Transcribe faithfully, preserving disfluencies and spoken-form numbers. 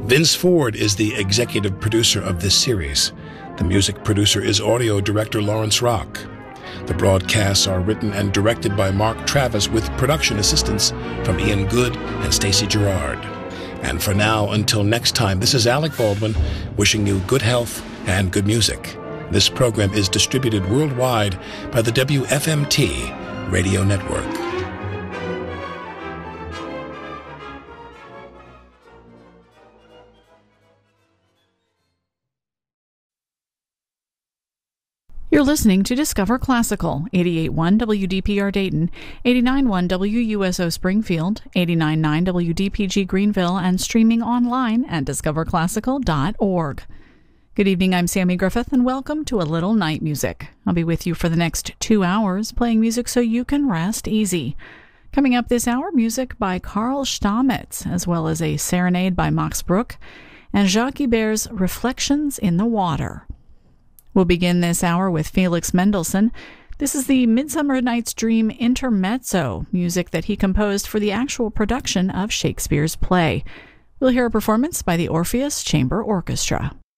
Vince Ford is the executive producer of this series. The music producer is audio director Lawrence Rock. The broadcasts are written and directed by Mark Travis with production assistance from Ian Good and Stacey Gerard. And for now, until next time, this is Alec Baldwin wishing you good health and good music. This program is distributed worldwide by the W F M T Radio Network. You're listening to Discover Classical, eighty-eight point one W D P R Dayton, eighty-nine point one W U S O Springfield, eighty-nine point nine W D P G Greenville, and streaming online at discover classical dot org. Good evening, I'm Sammy Griffith, and welcome to A Little Night Music. I'll be with you for the next two hours, playing music so you can rest easy. Coming up this hour, music by Carl Stamitz, as well as a serenade by Max Bruch, and Jacques Ibert's Reflections in the Water. We'll begin this hour with Felix Mendelssohn. This is the Midsummer Night's Dream Intermezzo, music that he composed for the actual production of Shakespeare's play. We'll hear a performance by the Orpheus Chamber Orchestra.